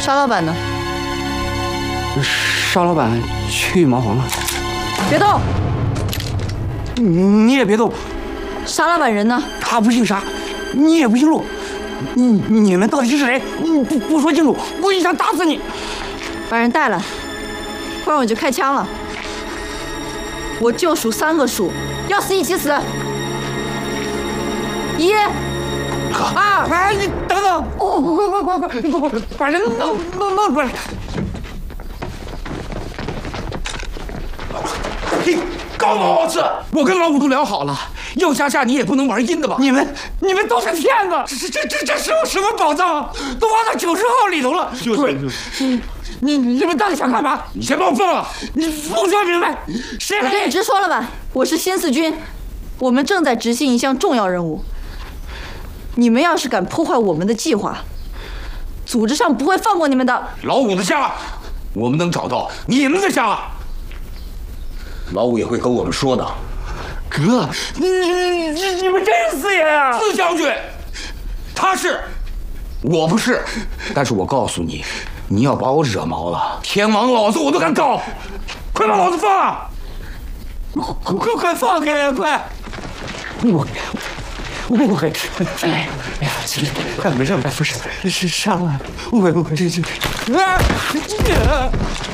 沙老板呢？ 沙老板去羽毛房了。 别动！ 你也别动。 沙老板人呢？ 他不姓沙，你也不姓陆。你们到底是谁？不说清楚，我一枪打死你！ 把人带来，不然我就开枪了。我就数3个数，要死一起死。1、2。 哎，你等等！快，把人弄出来！你高毛子，我跟老五都聊好了，要加价你也不能玩阴的吧？你们都是骗子！这是什么宝藏啊？都挖到90号里头了！你们到底想干嘛？你先把我放了！你不说明白，谁我跟你直说了吧，我是新四军，我们正在执行一项重要任务。你们要是敢破坏我们的计划，组织上不会放过你们的。 老五的家，我们能找到；你们的家，老五也会跟我们说的。 哥，你们真是四爷啊！ 四将军，他是，我不是。但是我告诉你，你要把我惹毛了，天王老子我都敢告！快把老子放啊！ 快放开呀！快！我哎呀，快没事，不是沙老板，误会，这。